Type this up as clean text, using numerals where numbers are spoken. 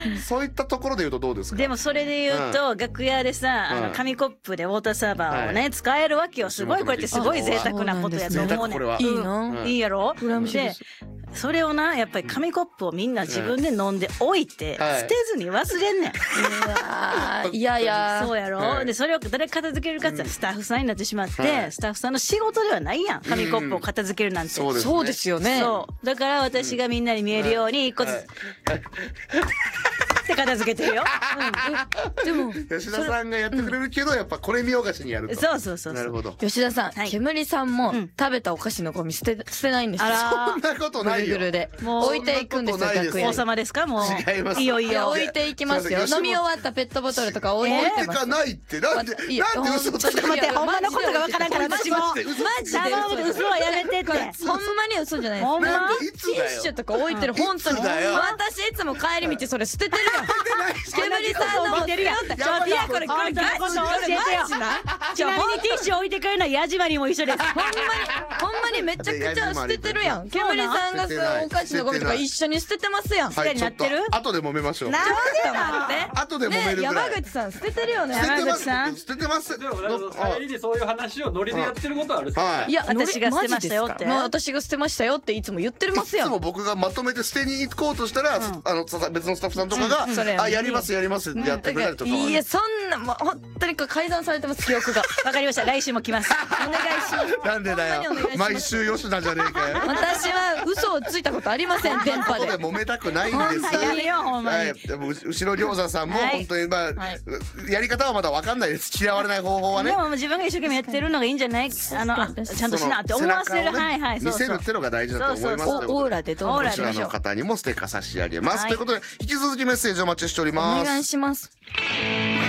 そういったところで言うとどうですか？ でもそれで言うと、楽屋でさ、紙コップでウォーターサーバーをね、使えるわけよ。すごい、これってすごい贅沢なことやと思うねん。 いいな。 いいやろ？で、 羨ましいです。 それをな、やっぱり紙コップをみんな自分で飲んでおいて、捨てずに忘れんねん。 いやいや。 そうやろ？で、それを誰片付けるかって言ったらスタッフさんになってしまって、スタッフさんの仕事ではないやん。紙コップを片付けるなんて。 そうですよね。 そう。だから私がみんなに見えるように、一個ずつ。って片付けてるよ。 でも吉田さんがやってくれるけど、やっぱこれ見よがしにやると。 そうそうそう。 なるほど。 吉田さん、煙さんも食べたお菓子のゴミ捨てないんですよ。 そんなことないよ。 ぐるぐるで置いていくんですよ。楽屋王様ですか？もう。 違います。 いいよいいよ。 置いていきますよ。飲み終わったペットボトルとか置いてます。 置いてかないって、なんで嘘つくの？ 待って、ほんまのことがわからんから私も。 マジで嘘はやめてって。 ほんまに嘘じゃないです。 ほんま？ ティッシュとか置いてる、本当に。私いつも帰り道それ捨ててるよ。煙さんのも捨てるよ。ちょっといやこれガチちなみにティッシュ置いてくれるのは矢島にも一緒です。 ほんまにめちゃくちゃ捨ててるやん。煙さんがお菓子のゴミとか一緒に捨ててますやん。 はい、ちょっと後で揉めましょう。 なんで後で揉めるぐらい。 山口さん捨ててるよね。 山口さん捨ててます。 でも帰りにそういう話をノリでやってることはある。 いや私が捨てましたよって。 私が捨てましたよっていつも言ってますやん。 いつも僕がまとめて捨てに行こうとしたら、別のスタッフさんとかがやりますやりますってやってくれたりとか。 いやそんなもう本当に改ざんされてます記憶が。 わかりました。来週も来ます。 お願いします。 なんでだよ。毎週吉田じゃねえかよ。 私は嘘をついたことありません。電波で。 揉めたくないんですよ。 やめようほんまに。 でも後ろ餃子さんも本当にやり方はまだわかんないです。嫌われない方法はね。 でも自分が一生懸命やってるのがいいんじゃない？ちゃんとしなって思わせる。はいはい。 見せるってのが大事だと思います。 オーラでどうぞ。 こちらの方にもステッカー差し上げます。ということで引き続きメッセージお待ちしております。 お願いします。